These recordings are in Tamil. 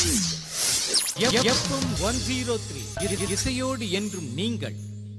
எஃப்எம் 103 இசையோடு என்றும் நீங்கள்.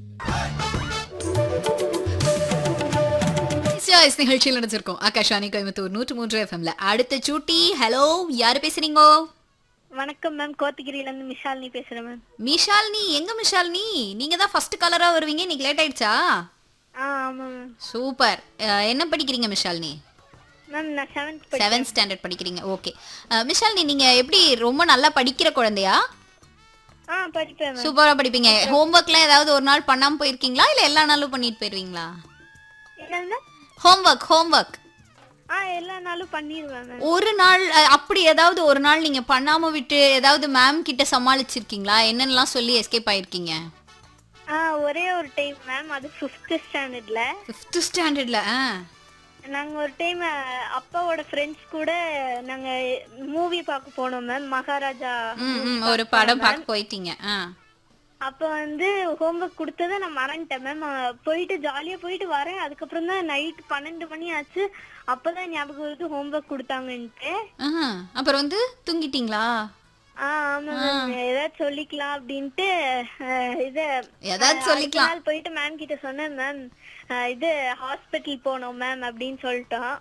நிகழ்ச்சியில் நினைச்சிருக்கோம் ஆகாஷாணி கோயம்புத்தூர் 103 எஃப்எம்ல. அடுத்த சூட்டி. ஹலோ, யாரு பேசுறீங்க? வணக்கம் மேம், கோத்தகிரில இருந்து மிஷாலினி பேசுறேன் மேம். மிஷாலினி, எங்க மிஷாலினி? நீங்க தான் ஃபர்ஸ்ட் காலரா வருவீங்க, இன்னைக்கு லேட் ஆயிடுச்சா? ஆமா மேம். சூப்பர். என்ன படிக்கிறீங்க மிஷாலினி? மேம் நான் 7th ஸ்டாண்டர்ட் படிக்கிறீங்க. ஓகே. மிஷாலினி, நீங்க எப்படி ரொம்ப நல்லா படிக்கிற குழந்தையா? படிப்பேன் மேம். சூப்பரா படிப்பீங்க. ஹோம்வொர்க்லாம் ஏதாவது ஒரு நாள் பண்ணாம போயிருக்கீங்களா, இல்ல எல்லா நாளும் பண்ணிட்டு போயிருவீங்களா? என்னங்க? ஹோம்வொர்க் எல்லா நாளும் பண்ணிடுவேன் மேம். ஒரு நாள் அப்படி ஏதாவது ஒரு நாள் நீங்க பண்ணாம விட்டு ஏதாவது மேம் கிட்ட சமாளிச்சிருக்கீங்களா? என்னென்னலாம் சொல்லி எஸ்கேப் ஆயிருக்கீங்க? ஒரே ஒரு டைம் மேம், அது 5th ஸ்டாண்டர்ட்ல. 5th ஸ்டாண்டர்ட்ல? நாங்க ஒரு டைம் அப்பாவோட ஃப்ரெண்ட்ஸ் கூட நாங்க மூவி பார்க்க போனோம் மேம், மகாராஜா. ஒரு படம் பார்க்க போயிட்டீங்க. அப்ப வந்து ஹோம்வொர்க் கொடுத்ததை நான் மறந்துட்டேன் மேம். போயிட்டு ஜாலியா போயிட்டு வரேன். அதுக்கப்புறம் தான் நைட் 12 மணி ஆச்சு. அப்பதான் ஞாபகம் வருது ஹோம்வொர்க் கொடுத்தாங்கன்ட்டு. அப்புறம் வந்து தூங்கிட்டீங்களா? ஆமா மேம், ஏதாவது சொல்லிக்கலாம் அப்படின்ட்டு ஏதாவது சொல்லிக்கலாம் போயிட்டு மேம் கிட்ட சொன்னேன் மேம், இது ஹாஸ்பிட்டல் போனோம் மேம் அப்படின்னு சொல்லிட்டோம்.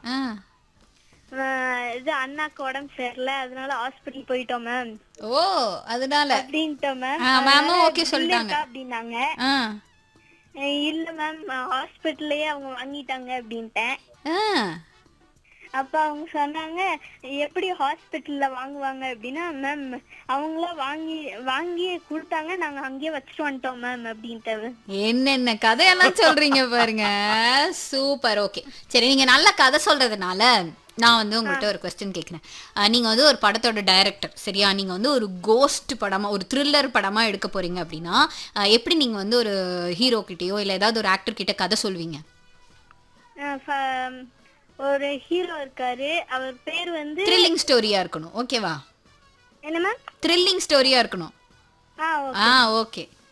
இது அண்ணாக்கு உடம்பு சரியில்ல, அதனால ஹாஸ்பிட்டல் போயிட்டோம் மேம். ஓ, அதனால அப்படின்ட்டோம் மேம். மேமும் ஓகே சொல்லிட்டாங்க அப்படின்னாங்க. இல்ல மேம், ஹாஸ்பிட்டல்லயே அவங்க வாங்கிட்டாங்க அப்படின்ட்டேன். அப்ப அவங்க சொன்னாங்க, எப்படி ஹாஸ்பிட்டல்ல வாங்குவாங்க அப்படின்னா, மேம் அவங்கள வாங்கி கொடுத்தாங்க, நாங்க அங்கேயே வச்சுட்டு வந்துட்டோம் மேம் அப்படின்ட்டு. என்னென்ன கதையெல்லாம் சொல்றீங்க பாருங்க. சூப்பர். ஓகே, சரி, நீங்க நல்ல கதை சொல்றதுனால நான் வந்து உங்கள்கிட்ட ஒரு கொஸ்டின் கேட்குறேன். நீங்கள் வந்து ஒரு படத்தோட டைரக்டர், சரியா? நீங்கள் வந்து ஒரு கோஸ்ட் படமாக, ஒரு த்ரில்லர் படமாக எடுக்க போகிறீங்க அப்படின்னா எப்படி நீங்கள் வந்து ஒரு ஹீரோ கிட்டேயோ இல்லை ஏதாவது ஒரு ஆக்டர் கிட்ட கதை சொல்வீங்க? ஒரு ஹீரோ இருக்காரு, அவர் பேர் வந்து த்ரில்லிங் ஸ்டோரியா இருக்கணும், ஓகேவா? என்ன மேம்? த்ரில்லிங் ஸ்டோரியா இருக்கணும். ஓகே.